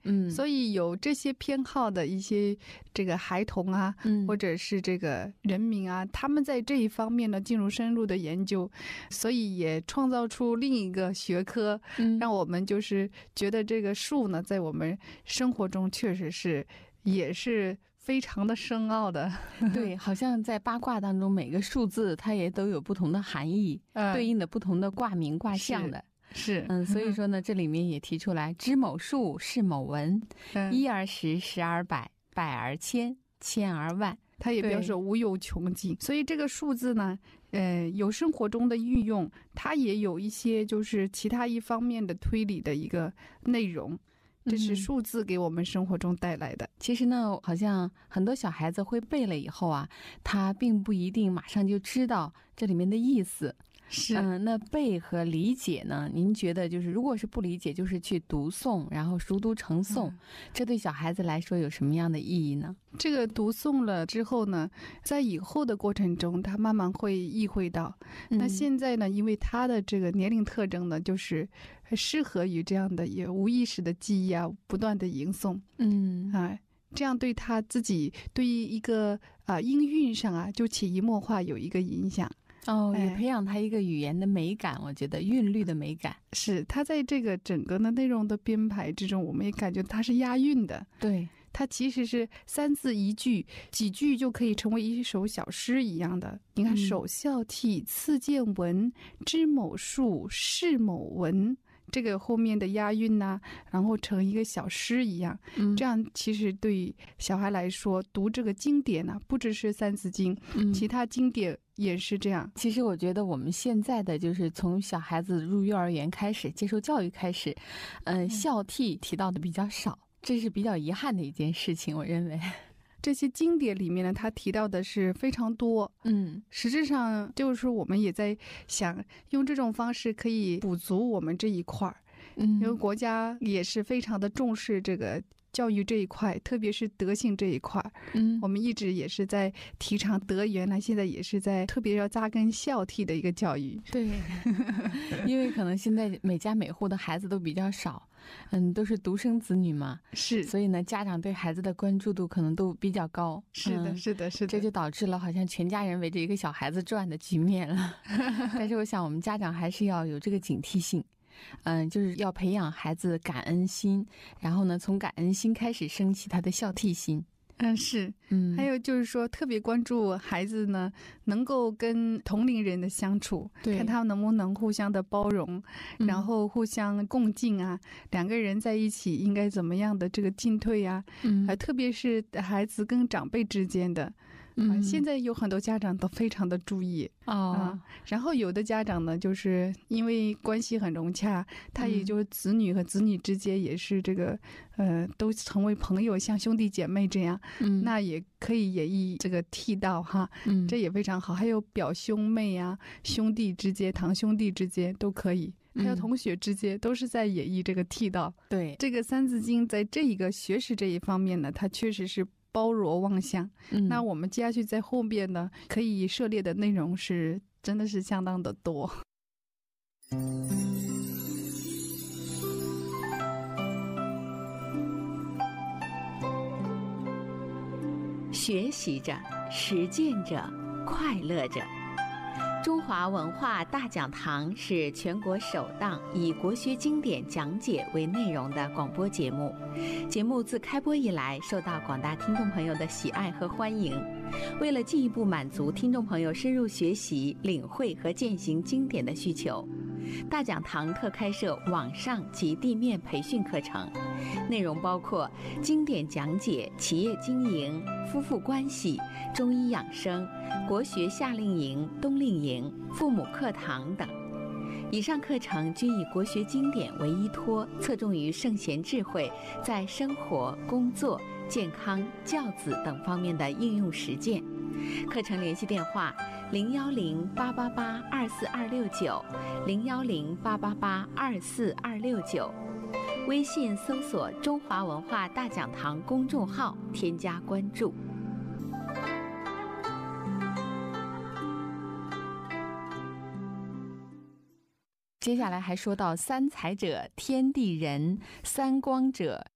所以有这些偏好的一些这个孩童啊，或者是这个人民啊，他们在这一方面呢进入深入的研究，所以也创造出另一个学科，让我们就是觉得这个数呢在我们生活中确实是也是非常的深奥的。 对，好像在八卦当中每个数字它也都有不同的含义，对应的不同的卦名卦象的。 是， 所以说呢，这里面也提出来，知某数，是某文，一而十，十而百，百而千，千而万。 它也表示无有穷尽。所以这个数字呢，有生活中的运用，它也有一些就是其他一方面的推理的一个内容。这是数字给我们生活中带来的。 其实呢，好像很多小孩子会背了以后啊，他并不一定马上就知道这里面的意思。 是， 那背和理解呢？您觉得就是如果是不理解，就是去读诵，然后熟读成诵，这对小孩子来说有什么样的意义呢？ 这个读诵了之后呢，在以后的过程中，他慢慢会意会到。那现在呢，因为他的这个年龄特征呢，就是适合于这样的也无意识的记忆啊，不断的吟诵。这样对他自己对于一个音韵上啊，就潜移默化有一个影响。 也培养他一个语言的美感，我觉得韵律的美感是他在这个整个的内容的编排之中，我们也感觉它是押韵的。 对， 它其实是三字一句，几句就可以成为一首小诗一样的。你看，首孝悌，次见闻，知某数，是某文。这个后面的押韵啊，然后成一个小诗一样。这样其实对于小孩来说，读这个经典呢，不只是三字经，其他经典也是这样。 其实我觉得我们现在的就是从小孩子入幼儿园开始接受教育开始，孝悌提到的比较少，这是比较遗憾的一件事情，我认为。 这些经典里面呢，他提到的是非常多。实质上就是我们也在想用这种方式可以补足我们这一块儿。因为国家也是非常的重视这个教育这一块，特别是德性这一块。我们一直也是在提倡德，原来现在也是在特别要扎根孝悌的一个教育。 对，因为可能现在每家每户的孩子都比较少，都是独生子女嘛， 是， 所以呢，家长对孩子的关注度可能都比较高。 是的，是的，是的， 这就导致了好像全家人围着一个小孩子转的局面了。但是我想，我们家长还是要有这个警惕性。就是要培养孩子感恩心，然后呢，从感恩心开始升起他的孝悌心。 是，还有就是说，特别关注孩子呢，能够跟同龄人的相处，看他们能不能互相的包容，然后互相共进啊，两个人在一起应该怎么样的这个进退啊，特别是孩子跟长辈之间的。现在有很多家长都非常的注意然后有的家长呢，就是因为关系很融洽，他也就是子女和子女之间也是这个都成为朋友，像兄弟姐妹这样，那也可以演绎这个悌道哈，这也非常好。还有表兄妹啊，兄弟之间、堂兄弟之间都可以。还有同学之间都是在演绎这个悌道。 对， 这个三字经在这一个学识这一方面呢，它确实是包罗万象。那我们接下去在后边呢，可以涉猎的内容是真的是相当的多。 学习着，实践着，快乐着。中华文化大讲堂是全国首档以国学经典讲解为内容的广播节目。节目自开播以来，受到广大听众朋友的喜爱和欢迎。为了进一步满足听众朋友深入学习、领会和践行经典的需求，大讲堂特开设网上及地面培训课程，内容包括经典讲解、企业经营、夫妇关系、中医养生、国学夏令营、冬令营、父母课堂等。以上课程均以国学经典为依托，侧重于圣贤智慧在生活、工作、健康、教子等方面的应用实践。课程联系电话：010-888-24269010-888-24269，微信搜索中华文化大讲堂公众号，添加关注。 接下来还说到三才者天地人，三光者